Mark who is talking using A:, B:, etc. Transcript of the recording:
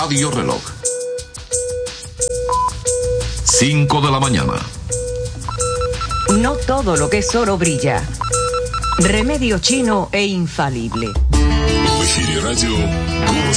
A: Radio Reloj. 5 de la mañana.
B: No todo lo que es oro brilla. Remedio chino e infalible.
C: В эфире радио «Голос